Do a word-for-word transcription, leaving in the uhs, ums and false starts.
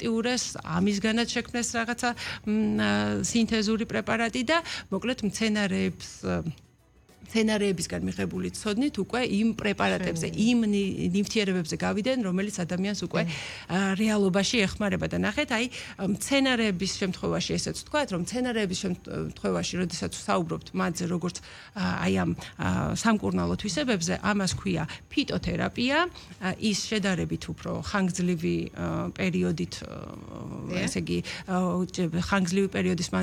აქტიურეს, ამისგანაც შექმნეს რაღაცა სინთეზური პრეპარატი და მოკლედ მცენარეებს სცენარეებისგან მიღებული ცოდნით უკვე იმ პრეპარატებზე, იმ ნივთიერებებზე გავიდნენ, რომელიც ადამიანს უკვე რეალობაში ეხმარება და ნახეთ, აი მცენარეების შემთხვევაში ესეც ვთქვათ, რომ მცენარეების შემთხვევაში, როდესაც ვსაუბრობთ მათზე, როგორც აი ამ სამკურნალო თვისებებზე, ამას ქვია ფიტოთერაპია, ის შედარებით უფრო ხანგრძლივი პერიოდით, ესე იგი, ხანგრძლივი პერიოდის